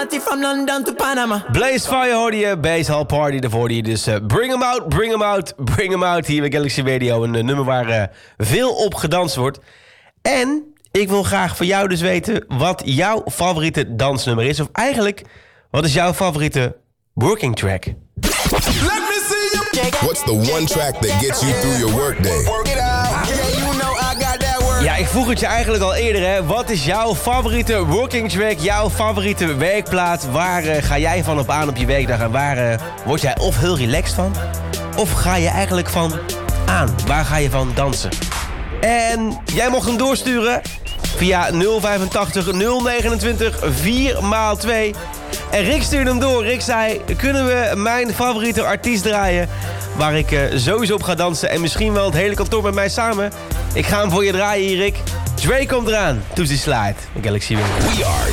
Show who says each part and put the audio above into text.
Speaker 1: party from London to Panama.
Speaker 2: Blaze Fire hoorde je, Base Hall Party, daarvoor hoorde je dus Bring 'em Out, Bring 'em Out, Bring 'em Out hier bij Galaxy Radio. Een nummer waar veel op gedanst wordt. En ik wil graag van jou dus weten wat jouw favoriete dansnummer is. Of eigenlijk, wat is jouw favoriete working track?
Speaker 3: Let me see you. What's the one track that gets you through your workday? Work it out. Yeah, you know I got that work.
Speaker 2: Ja, ik vroeg het je eigenlijk al eerder, hè. Wat is jouw favoriete working track, jouw favoriete werkplaat? Waar ga jij van op aan op je werkdag? En waar word jij of heel relaxed van? Of ga je eigenlijk van aan? Waar ga je van dansen? En jij mocht hem doorsturen via 085 029 4x2. En Rick stuurde hem door. Rick zei, kunnen we mijn favoriete artiest draaien? Waar ik sowieso op ga dansen. En misschien wel het hele kantoor met mij samen. Ik ga hem voor je draaien hier, Rick. Dre komt eraan. Tootsie Slide. Galaxy Radio.
Speaker 3: We are